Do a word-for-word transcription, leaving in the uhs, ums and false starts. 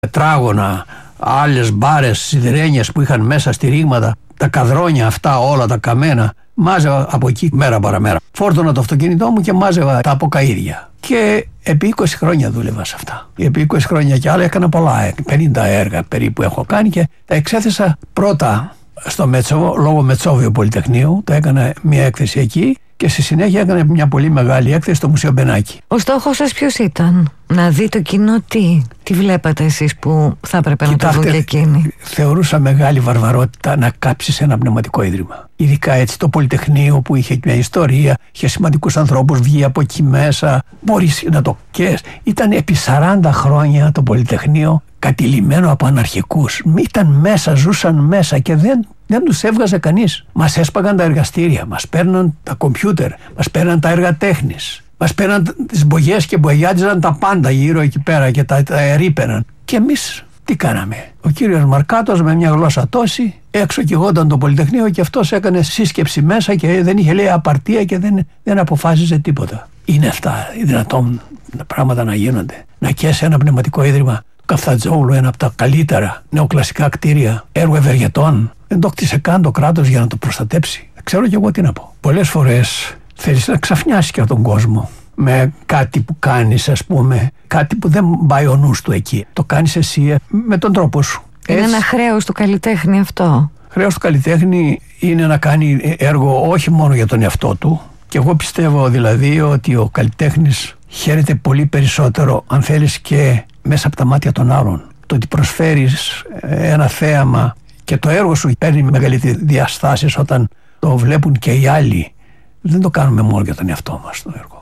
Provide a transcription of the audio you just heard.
τετράγωνα, άλλες μπάρες, σιδερένιες που είχαν μέσα στηρίγματα, τα καδρόνια αυτά όλα τα καμένα. Μάζευα από εκεί μέρα παραμέρα. Φόρτωνα το αυτοκίνητό μου και μάζευα τα αποκαΐδια. Και επί είκοσι χρόνια δούλευα σε αυτά. Επί είκοσι χρόνια και άλλα έκανα πολλά, πενήντα έργα περίπου έχω κάνει και τα εξέθεσα πρώτα στο Μέτσοβο, λόγω Μετσόβιο Πολυτεχνείου. Τα έκανα μια έκθεση εκεί και στη συνέχεια έκανα μια πολύ μεγάλη έκθεση στο Μουσείο Μπενάκη. Ο στόχος σας ποιος ήταν? Να δει το κοινό τι, τι βλέπατε εσείς που θα έπρεπε να το δουν και εκείνοι? Θεωρούσα μεγάλη βαρβαρότητα να κάψεις ένα πνευματικό ίδρυμα. Ειδικά έτσι το Πολυτεχνείο που είχε μια ιστορία, είχε σημαντικούς ανθρώπους, βγει από εκεί μέσα. Μπορείς να το καίς. Ήταν επί σαράντα χρόνια το Πολυτεχνείο κατηλημμένο από αναρχικούς. Ήταν μέσα, ζούσαν μέσα και δεν, δεν τους έβγαζε κανείς. Μας έσπαγαν τα εργαστήρια, μας παίρναν τα κομπιούτερ, μας παίρναν τα έργα τέχνης. Μας παίρναν τις μπογιές και μπογιάτιζαν τα πάντα γύρω εκεί πέρα και τα, τα ερείπαιναν. Και εμείς τι κάναμε? Ο κύριος Μαρκάτος με μια γλώσσα τόση έξω κηγόταν το Πολυτεχνείο και αυτός έκανε σύσκεψη μέσα και δεν είχε λέει απαρτία και δεν, δεν αποφάσιζε τίποτα. Είναι αυτά οι δυνατόν πράγματα να γίνονται? Να καίσει ένα πνευματικό ίδρυμα του Καφτατζόγλου, ένα από τα καλύτερα νεοκλασικά κτίρια, έργο ευεργετών. Δεν το κτίσε καν το κράτος για να το προστατέψει. Ξέρω κι εγώ τι να πω. Πολλές φορές θέλεις να ξαφνιάσεις και τον κόσμο με κάτι που κάνεις, ας πούμε, κάτι που δεν πάει ο νους του εκεί. Το κάνεις εσύ με τον τρόπο σου. Είναι Έτσι. ένα χρέος του καλλιτέχνη αυτό. Χρέος του καλλιτέχνη είναι να κάνει έργο όχι μόνο για τον εαυτό του. Και εγώ πιστεύω δηλαδή ότι ο καλλιτέχνης χαίρεται πολύ περισσότερο αν θέλεις και μέσα από τα μάτια των άλλων. Το ότι προσφέρεις ένα θέαμα και το έργο σου παίρνει μεγαλύτερη διαστάσεις όταν το βλέπουν και οι άλλοι. Δεν το κάνουμε μόνο για τον εαυτό μας το έργο.